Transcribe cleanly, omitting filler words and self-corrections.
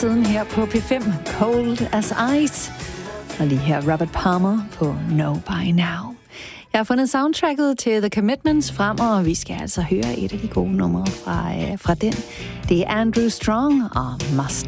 siden her på P5, Cold as Ice. Og lige her Robert Palmer på Know By Now. Jeg har fundet soundtracket til The Commitments frem, og vi skal altså høre et af de gode numre fra den. Det er Andrew Strong og Must